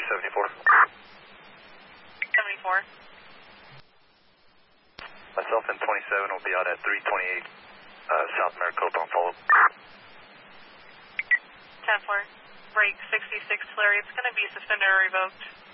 74. 74. Myself and 27 will be out at 328 South Maricopa on follow. 10-4. Break 66 Larry. It's going to be suspended or revoked.